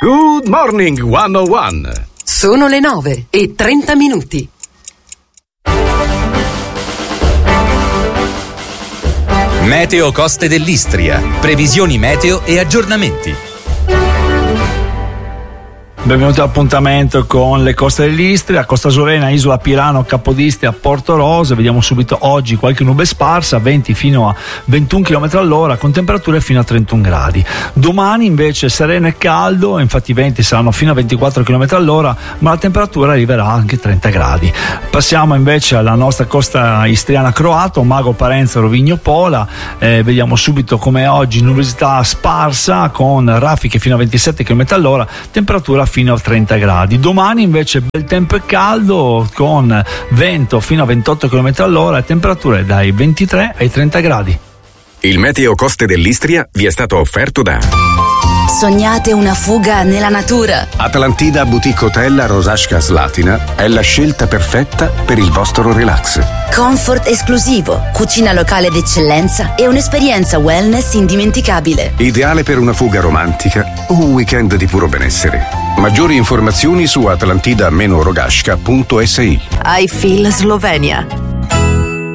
Good Morning 101. Sono le 9:30. Meteo Coste dell'Istria. Previsioni meteo e aggiornamenti. Benvenuti all'appuntamento con le coste dell'Istria, Costa Azzurena, Isola Pirano, Capodistria, Porto Rosa. Vediamo subito oggi qualche nube sparsa, venti fino a 21 km all'ora, con temperature fino a 31 gradi. Domani invece sereno e caldo, infatti i venti saranno fino a 24 km all'ora, ma la temperatura arriverà anche a 30 gradi. Passiamo invece alla nostra costa istriana croata, Mago, Parenza, Rovigno, Pola. Vediamo subito come oggi nuvolosità sparsa con raffiche fino a 27 km all'ora, temperatura fino a 30 gradi. Domani invece bel tempo e caldo con vento fino a 28 km all'ora e temperature dai 23 ai 30 gradi. Il Meteo Coste dell'Istria vi è stato offerto da Sognate una fuga nella natura? Atlantida Boutique Hotel a Rosasca Slatina è la scelta perfetta per il vostro relax. Comfort esclusivo, cucina locale d'eccellenza e un'esperienza wellness indimenticabile. Ideale per una fuga romantica o un weekend di puro benessere. Maggiori informazioni su atlantida-rogasca.si. I Feel Slovenia.